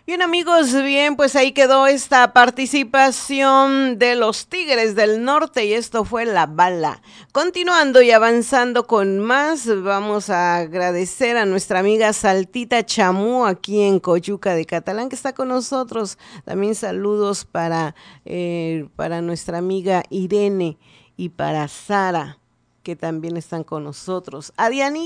Bien amigos, bien, pues ahí quedó esta participación de los Tigres del Norte y esto fue La Bala. Continuando y avanzando con más, vamos a agradecer a nuestra amiga Saltita Chamú aquí en Coyuca de Catalán que está con nosotros. También saludos para nuestra amiga Irene y para Sara que también están con nosotros. A Dianita